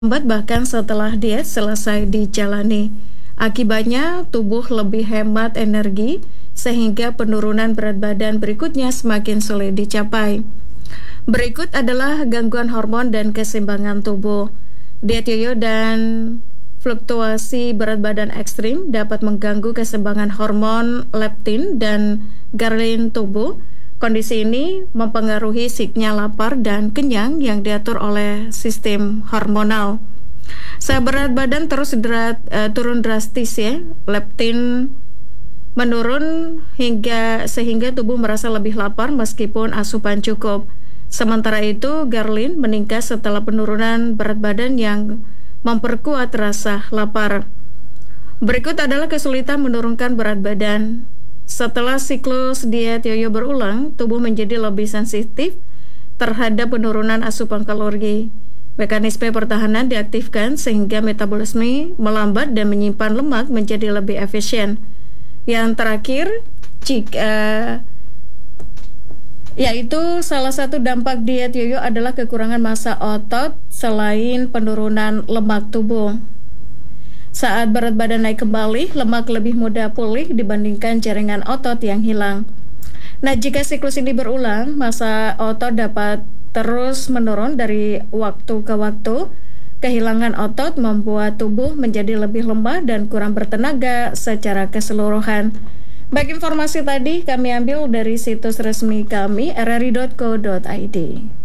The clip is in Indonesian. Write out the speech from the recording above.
lambat bahkan setelah diet selesai dijalani. Akibatnya, tubuh lebih hemat energi sehingga penurunan berat badan berikutnya semakin sulit dicapai. Berikut adalah gangguan hormon dan keseimbangan tubuh. Diet yoyo dan fluktuasi berat badan ekstrim dapat mengganggu keseimbangan hormon leptin dan ghrelin tubuh. Kondisi ini mempengaruhi sinyal lapar dan kenyang yang diatur oleh sistem hormonal. Saat berat badan terus turun drastis ya, leptin menurun sehingga tubuh merasa lebih lapar meskipun asupan cukup. Sementara itu, ghrelin meningkat setelah penurunan berat badan yang memperkuat rasa lapar. Berikut adalah kesulitan menurunkan berat badan. Setelah siklus diet yoyo berulang, tubuh menjadi lebih sensitif terhadap penurunan asupan kalori. Mekanisme pertahanan diaktifkan sehingga metabolisme melambat dan menyimpan lemak menjadi lebih efisien. Yang terakhir, yaitu salah satu dampak diet yoyo adalah kekurangan massa otot selain penurunan lemak tubuh. Saat berat badan naik kembali, lemak lebih mudah pulih dibandingkan jaringan otot yang hilang. Nah, jika siklus ini berulang, massa otot dapat terus menurun dari waktu ke waktu. Kehilangan otot membuat tubuh menjadi lebih lemah dan kurang bertenaga secara keseluruhan. Baik, informasi tadi kami ambil dari situs resmi kami rri.co.id.